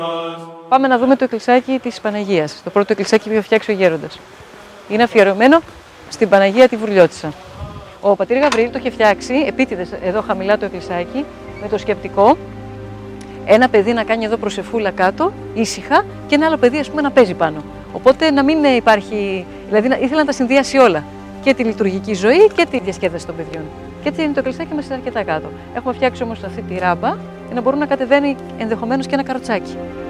Πάμε να δούμε το εκκλησάκι της Παναγίας, το πρώτο εκκλησάκι που είχε φτιάξει ο Γέροντας. Είναι αφιερωμένο στην Παναγία τη Βουρλιώτισσα. Ο πατήρ Γαβρίλ το είχε φτιάξει επίτηδες εδώ χαμηλά το εκκλησάκι, με το σκεπτικό ένα παιδί να κάνει εδώ προσεφούλα κάτω, ήσυχα, και ένα άλλο παιδί ας πούμε να παίζει πάνω. Οπότε να μην υπάρχει, δηλαδή ήθελα να τα συνδυάσει όλα. Και τη λειτουργική ζωή και τη διασκέδαση των παιδιών. Και έτσι είναι το εκκλησάκι μας αρκετά κάτω. Έχουμε φτιάξει όμως αυτή τη ράμπα για να μπορούν να κατεβαίνει ενδεχομένως και ένα καροτσάκι.